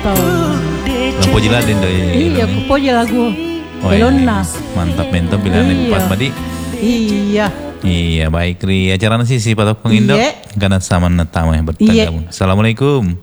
Lampu jiladin doi. Iya, kupoja lagu. Oh, Belonna. Mantap mento pilihan yang Iya. pas Madi. Iya. Iya baik Ri. Acara nasi si Patok Pengindo. Iya. Karena sama netama yang bertanggung. Assalamualaikum.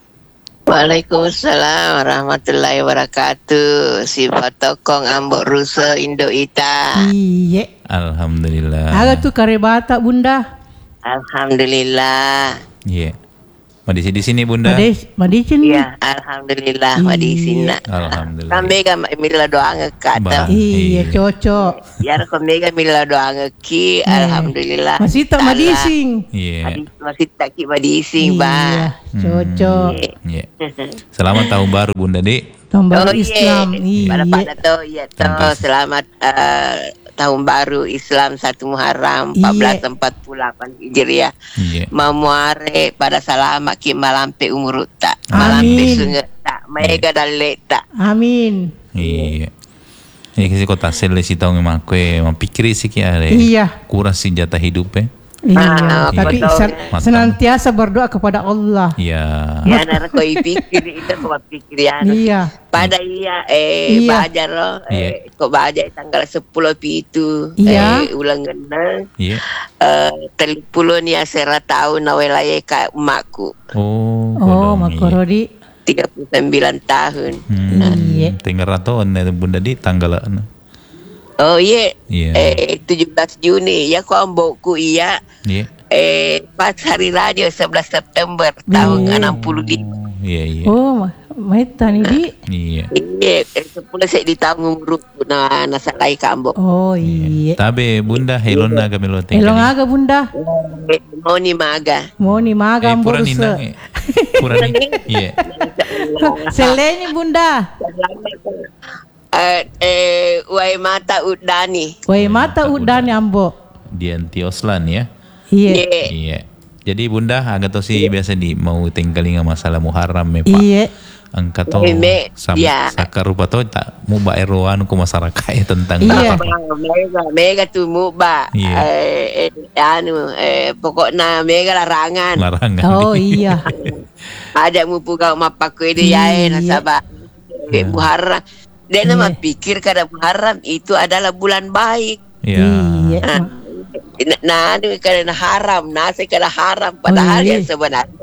Waalaikumsalam warahmatullahi wabarakatuh. Sifat tokong ambok rusa Indo Ita. Iya. Alhamdulillah. Aga tuh karebata bunda. Alhamdulillah. Iya. Madi di sini Bunda. Madicin. Ya, alhamdulillah madi sina. Alhamdulillah. Kamega mila doa ngekata. Bah. Iya, cocok. Biar kamega mila doa ngeki. Alhamdulillah. Masih tak madising. Iya. Masih tak ki madising ba. Iya, cocok. Iya. Selamat tahun baru Bunda Di. Tahun baru Islam. Pada Iya. to ya to selamat tahun baru Islam 1 Muharram 1448 Hijriah. Iya. Mamuare pada salama ki malampe umur tak Amin. malampe sungai tak mega dalle tak. Amin. Iya. Ini kasi kota sel si tahu ngemak kue mampikir sih kia ada. Iya. Kurang sih jatah hidup Iya. Tapi betul. senantiasa berdoa kepada Allah. Iya. Ya nara ko ipikir itu ko pikir ya. Iya. Pada iya Iya. bajar lo ko bajar tanggal 10 pitu Iya. ulang genang Iya. telipulun ya sera tahun nawelaye ka emakku Oh. Oh, kodong, makorodi. 39 tahun. Iya. Tinggal ratuan ya Bunda Di tanggal. Oh iya. Iya. 17 Juni ya ko ambokku iya. Iya. Pas hari radio 11 September tahun 65. Iya iya. Oh, maitan ini. Iya. Iya, 10 saya ditanggung grup na nasalay ka ambok. Oh, iya. Tabe Bunda helon na kami lo tinggal. Elong aga bunda. Mau ni maga. Mau ni maga Pura amborus. ninang Pura ni. Iya. Selenya bunda. Wai mata udani. Wai mata udah nih ambo. Dian Tioslan ya. Iya. Iya. Jadi Bunda agak tuh sih biasa di mau tinggalin masalah Muharram me Pak. Iya. Angkat to sama ya. sakar rupa to tak mu ba eroan ku masyarakat ya tentang Iya. Mega tu muba. Iya. Pokoknya mega larangan. larangan. Oh iya. Ada mu puga mapaku itu ya nasabah. Muharram. Dia nama pikir kada Muharram itu adalah bulan baik. Iya. Nah, ini karena haram, nasi kada haram padahal yang sebenarnya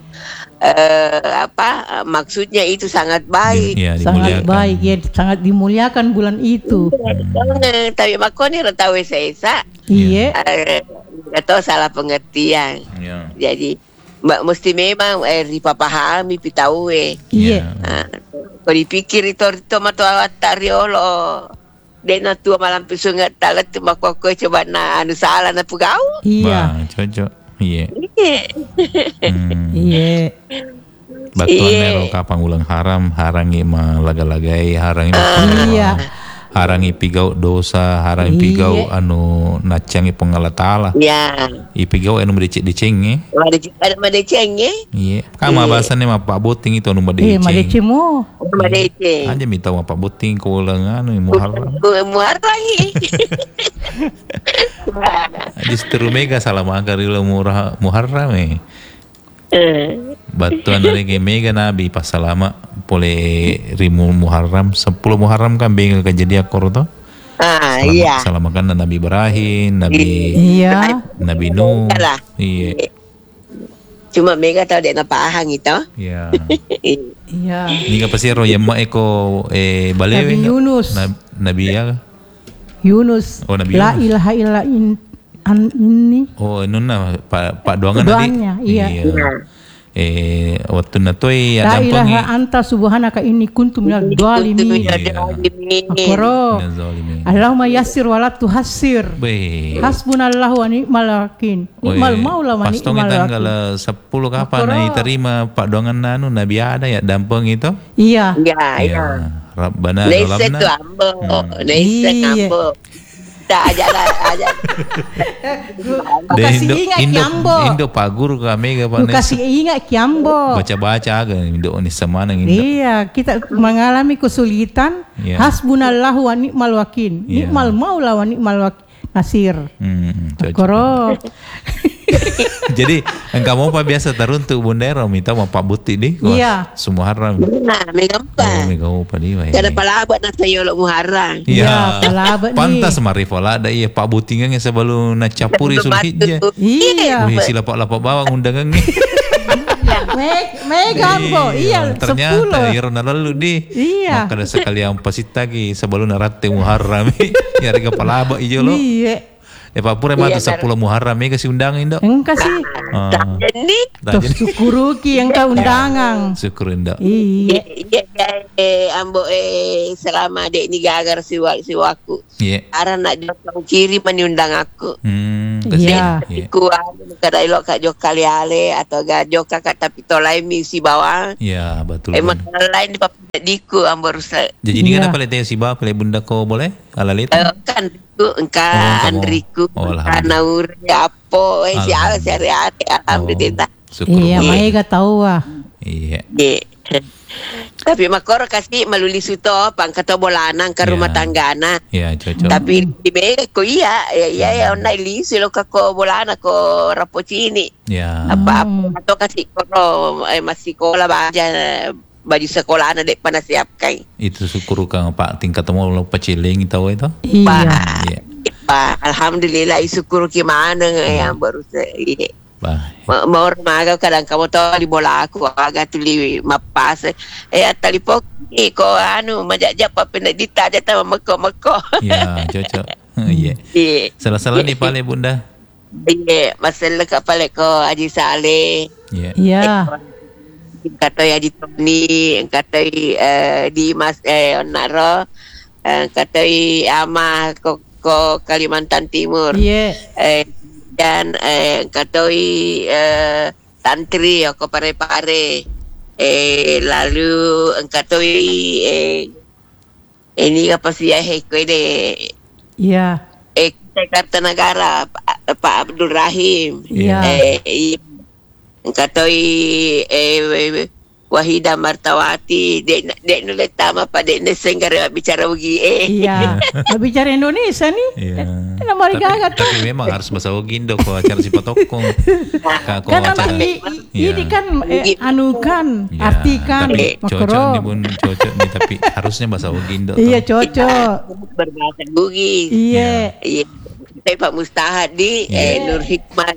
maksudnya itu sangat baik. Iya, Sangat baik ya, sangat dimuliakan bulan itu. Tapi makanya tahu saya Iya. atau salah pengertian. Iya. Jadi mesti memang dipahami pitawe. Iya. Kalau dipikir itu mato tariolo. Dena tua malam pisungat talat tu makoko coba na anu salah na pugau. Iya. Bang, cocok. Iya. Iya. Batuan nero kapang ulang haram, harangi malaga-lagai, harangi Iya. harangi pigau dosa, harangi pigau anu nacangi pengalatala. Ya. Ipigau anu diceng Ada madeceng Iya. Kama bahasannya mah Pak Boting itu anu Eh, madeceng. madecemo. Madeceng. Aja minta mah Pak Boting ku ulang anu Muharram. Muharram. Justru mega salah mangkari Muharram Batuan dari mega Nabi pas selama boleh rimu Muharram 10 Muharram kan bengkel kejadian korto. Iya. Selama kan Nabi Ibrahim, Iya. Nabi Nuh. Iya. Cuma mega tahu dia napa ahang itu. Iya. Iya. Ini apa sih roh yema eko balewe? Nabi Yunus. Nabi ya. Yunus. Oh, Nabi La Yunus. ilaha illa ini. Oh, inu na Pak Doangan Doannya, iya. Waktu na toy La ada ilaha anta subhanaka inni kuntu minal dhalimin. Akoro. Allahumma yassir wa la tuhassir. Hasbunallahu wa ni'mal wakil. Ni'mal maula wa Pas ni'mal tanggal wakil. 10 kapan na diterima Pak Doangan nanu Nabi ada ya dampeng itu? Iya. Iya. Rabbana Nesa tu zalamna. ambo. Nesa ambo. Tak aja. Kasih ingat Kiambo. Indo pagur kami ke Pak Kasih ingat Kiambo. baca-baca aga Indo ni semana Indo. Iya, kita mengalami kesulitan. Iya. Hasbunallahu wa ni'mal wakil. Iya. Ni'mal maula wa ni'mal wakil. Nasir. Cocok. Koro. Jadi engkau mau apa biasa teruntuk bundero minta mau Pak Buti deh. Iya. Muharram. Nah, megampa. Megampa dia. Kada palabat na tayo lo Muharram. Iya. Palabat nih. Pantas marifola ada iya Pak Buti nga sebelum na capuri Zulhijjah. Iya. Wih si lapak-lapak bawang undangan nih. Megambo. Iya. Ternyata ya na lalu di. Iya. Maka ada sekali yang pasitagi sebelum narate Muharram. Ya rega palaba ijo lo. Iya. Pak Pura mah 10 Muharram kasih undangan Indo. Engkau sih. Jadi Tuh syukuruki yang kau undangan. Syukur Indo. Iya. Ambo selama dek ni gagar siwaku. Iya. Aran nak jokang kiri meniundang aku. Iya. Aku kada elok kak jokali ale atau ga joka kat tapi tolai misi bawah. Iya, betul. Emang lain di papan diku ambo rusak. Jadi ini kan apa letih si ba pele bunda ko boleh? Ala leta. Kan diku engka Andriku karena uri apo si ala syariat alhamdulillah. Iya, mereka tahu ah. Iya. Tapi makor kasih meluli suto pangkato bolanang ke rumah tanggana. Iya, cocok. Tapi di beko iya onai li silo kako bolana ko rapocini. Iya. Apa atau kasih koro masih sekolah baju sekolah anak dek panas siapkan. Itu syukur kang Pak tingkat temu lo peciling tahu itu. Iya. Pak alhamdulillah syukur gimana yang baru iya. Mau remaga kadang kamu tahu di bola aku agak tuli mapas talipok ko anu majak apa pernah ditaja sama meko. Ya cocok. Iya. Salah-salah di pale bunda. Iya masalah kapal ko Haji Saleh. Iya. Kata Haji Tony, kata di Mas Onaro, kata Amah ko Kalimantan Timur. Iya. Dan katoi tantri ko pare-pare lalu katoi ini apa sih ko ide Kartanegara Pak Abdul Rahim katoi Wahida Martawati dek nulis tama pa dek nesenggara bicara ugi iya bicara Indonesia nih iya gagat tapi memang harus bahasa Ugindo kok acara si Patokong kan ini kan anukan artikan tapi cocok nih bun cocok nih tapi harusnya bahasa Ugindo iya cocok berbahasa Ugi iya saya Pak Mustahad di Nur Hikmah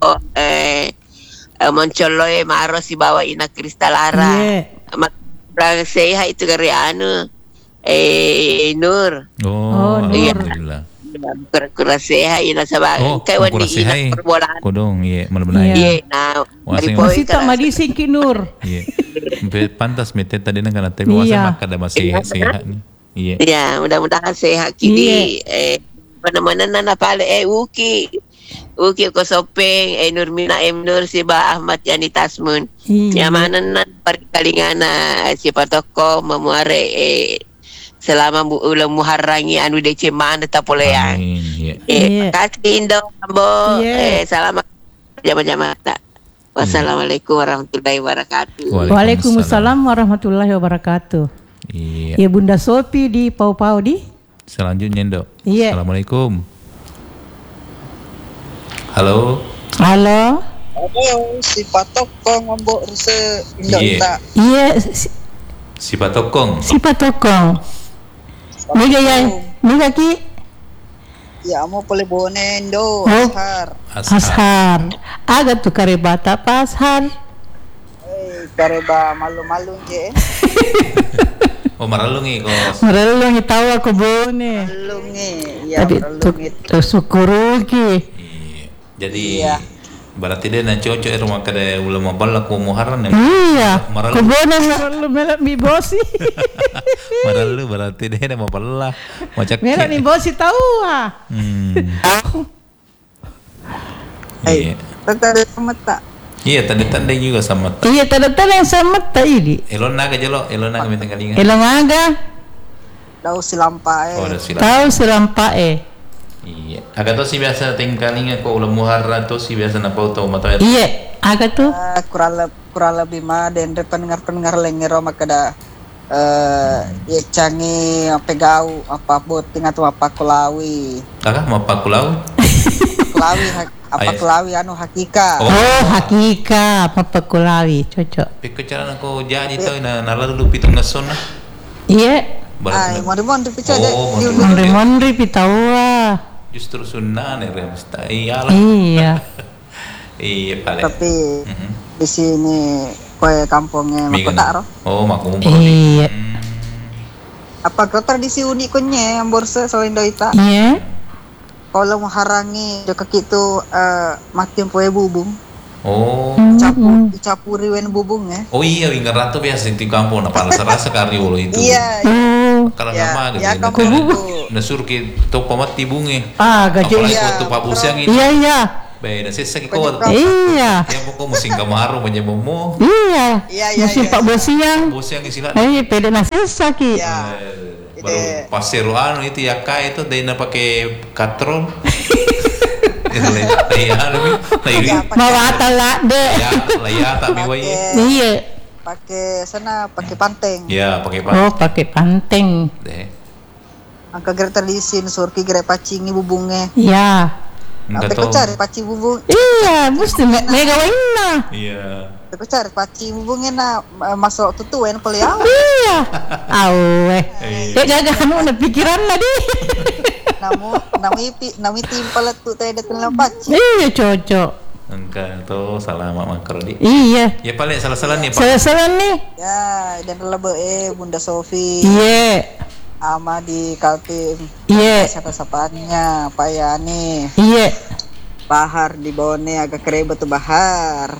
Moncoloy maros si bawa ina Kristalara. Seha itu dari anu Nur. Oh, alhamdulillah. Kura seha ina sabang kay wani ina perbolaan. Kodong iya malbenai. Iya, nah masih tak madising ki Nur. Iya. Pantas mete tadi nang kana tapi wasa makada masih sehat nih. Iya. Iya, mudah-mudahan sehat kini mana-mana nana pale Uki ko sopeng Nurmina Nur si Ba Ahmad Yani Tasmun. Nyamanan perkalingana si Patoko memuare selama ulang Muharrangi anu dece mana tapoleang. Kasih Indo Ambo. Selamat jamaah tak. Wassalamualaikum warahmatullahi wabarakatuh. Waalaikumsalam warahmatullahi wabarakatuh. Iya Bunda Sopi di Pau-Pau di. Selanjutnya Indo. Iya. Assalamualaikum. Halo. Halo, si Patokong ngombo rese Indonesia. Iya. Si Patokong. Mega ki. Ya mau pole bone Indo Ashar. Aga tu karebata Ashar. Kareba malu-malu je. Oh maralungi kok. Maralungi tahu aku bone. Maralungi. Ya maralungi. Syukuruki. Jadi berarti dia nak cocok rumah kada ulama bala ko Muharram ya. Iya. Kebona maralu melak mi bosi. Maralu berarti dia mau bala. Macak melak mi bosi tahu ah. Iya. Tanda semata. Iya, tanda-tanda juga sama. Iya, tanda-tanda yang sama ini. Elon naga jelo, elon naga minta kalingan. Elon naga. Tahu silampae. Tahu silampae. Iya, agak tuh sih biasa tingkalingan kok ulah Muharram tuh sih biasa napau tahu mata. Iya, agak tuh. Kurang lebih mah dan pendengar lengero makada ya canggih apa gau apa buat tinggal tuh apa kulawi. Kakak mau apa kulawi? Apa kulawi anu hakika. Oh, hakika apa kulawi cocok. Piko cara ko jadi tahu na nalalu pitong nason na. Iya. Ay, mondri pica deh. Mondri pitawa. Justru sunnah nih remsta. Iyalah. Iya. Iya paling. Tapi di sini kue kampungnya Makota roh. Oh, Makumpul. Iya. Apa kau tradisi uniknya yang borsa selain doita? Iya. Kalau mau harangi dekat itu makin kue bubung. Oh. Dicapuri wen bubung ya. Oh iya, ingat ratu biasa di kampung. Apa rasa kari wolo itu? Iya. Kalau nama gitu. Ya kampung itu. Nasur ki to pamati bunge. Gaji. Apalagi to pabusiang ini. Iya. Beda sisa ki ko. Iya. Yang pokok musim kamaru menyebomo. Iya. Musim Pak Bosiang. Bosiang isilah. Pede nasisa ki. Iya. Baru pasir anu itu ya kak itu dia pakai katrol. Mawata lah deh. Ya tapi woi. Iya. Pakai panteng. Iya, pakai panteng. Oh, pakai panteng. Deh. Angka gerak tradisi surki gerak pacingi bubungnya. Iya. Tapi kau cari paci bubung. Iya, mesti mega wena. Iya. Aku cari paci bubungnya na masuk tutuen peliau. Iya. Awe. Kayak gagah anu pikiran tadi. Nami timpal tu tadi datang paci. Iya cocok. Enggak tuh salah mak makrodi. Iya. Ya paling salah-salah nih Pak. Salah nih. Ya, dan lebe Bunda Sofi. Iya. Ama di Kaltim. Iya. Siapa-siapanya, Pak Yani. Iya. Bahar di Bone agak kere batu Bahar.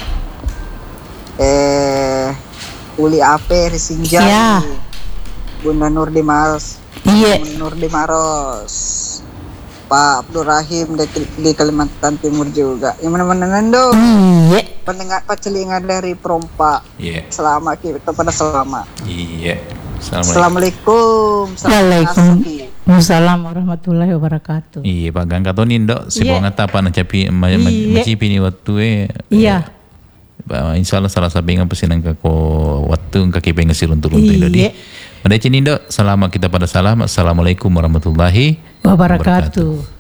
Uli Ape Risinjai. Iya. Bunda Nur di Maros. Iya. Nur di Maros. Pak Abdul Rahim di Kalimantan Timur juga. Yang mana-mana nando. Iya. Pendengar pacelingan dari Perompak. Iya. Selama kita pada selama. Iya. Assalamualaikum. Waalaikumsalam warahmatullahi wabarakatuh. Iya Pak Gang katonin dok. Sebonga tapa na capi macipi ni waktu Iya. Insyaallah salah sabingan pesinang kako waktu kaki pengen silun-turun tadi. Pada cini dok. Selama kita pada salam. Assalamualaikum warahmatullahi wabarakatuh.